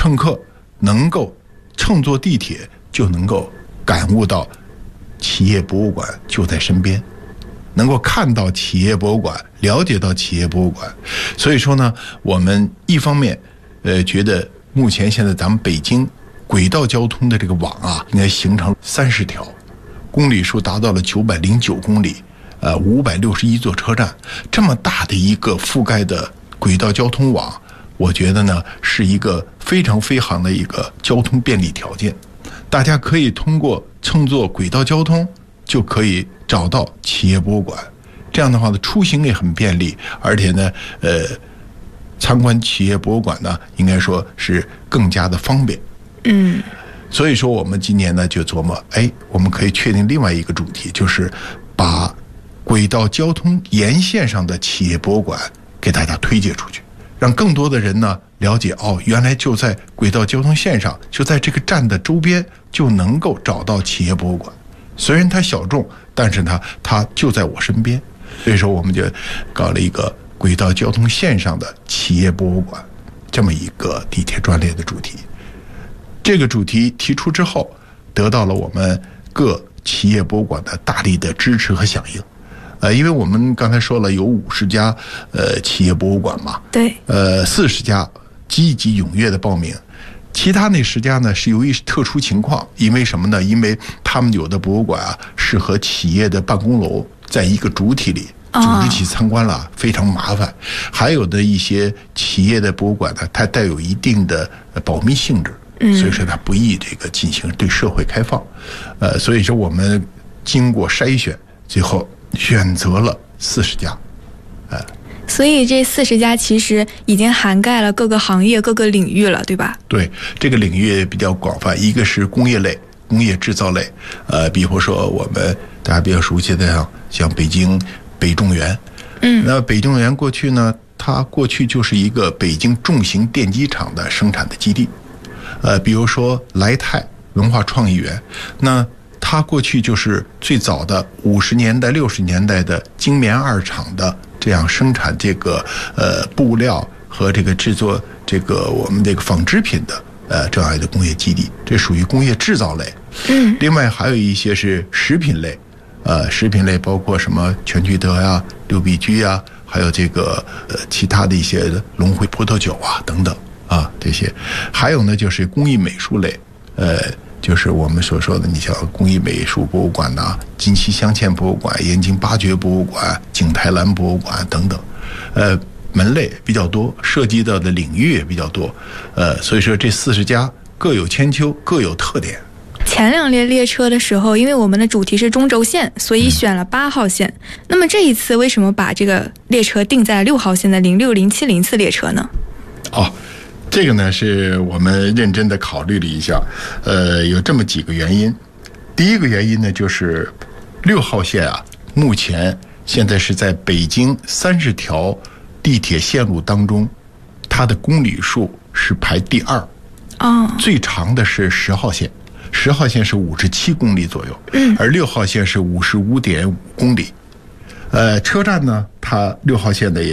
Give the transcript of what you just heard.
乘客能够乘坐地铁就能够感悟到企业博物馆就在身边，能够看到企业博物馆，了解到企业博物馆。所以说呢，我们一方面觉得目前现在咱们北京轨道交通的这个网啊，应该形成30条，公里数达到了909公里，561座车站，这么大的一个覆盖的轨道交通网，我觉得呢是一个非常非常的一个交通便利条件。大家可以通过乘坐轨道交通就可以找到企业博物馆，这样的话呢，出行也很便利，而且呢，参观企业博物馆呢，应该说是更加的方便。所以说我们今年呢就琢磨，我们可以确定另外一个主题，就是把轨道交通沿线上的企业博物馆给大家推介出去，让更多的人呢了解，原来就在轨道交通线上，就在这个站的周边就能够找到企业博物馆。虽然它小众，但是呢它就在我身边。所以说我们就搞了一个轨道交通线上的企业博物馆这么一个地铁专列的主题。这个主题提出之后，得到了我们各企业博物馆的大力的支持和响应。因为我们刚才说了有50家企业博物馆嘛， 对 ，40家积极踊跃的报名，其他那10家呢是由于特殊情况，因为什么呢？因为他们有的博物馆啊是和企业的办公楼在一个主体里，组织起参观了非常麻烦，还有的一些企业的博物馆呢，它带有一定的保密性质。所以说它不易这个进行对社会开放，所以说我们经过筛选，最后选择了40家， 所以这40家其实已经涵盖了各个行业、各个领域了，对吧？ 对，这个领域比较广泛，一个是工业类、工业制造类，比如说我们大家比较熟悉的像北京北重源，那北重源过去呢，它过去就是一个北京重型电机厂的生产的基地。比如说莱泰文化创意园，那它过去就是最早的50年代、60年代的精棉二厂的这样生产这个布料和这个制作这个我们这个纺织品的这样一个工业基地，这属于工业制造类。另外还有一些是食品类，食品类包括什么全聚德呀、六必居呀，还有这个其他的一些龙汇葡萄酒啊等等。这些，还有呢，就是工艺美术类，就是我们所说的，你像工艺美术博物馆呐、金溪镶嵌博物馆、燕京八绝博物馆、景泰蓝博物馆等等，门类比较多，涉及到的领域也比较多，所以说这40家各有千秋，各有特点。 前2列列车的时候，因为我们的主题是中轴线，所以选了8号线。那么这一次为什么把这个列车定在了6号线的060704次列车呢？ 这个呢是我们认真的考虑了一下，有这么几个原因。第一个原因呢，就是6号线啊，目前现在是在北京30条地铁线路当中，它的公里数是排第2。最长的是10号线，10号线是57公里左右，而6号线是55.5公里。车站呢，它6号线的也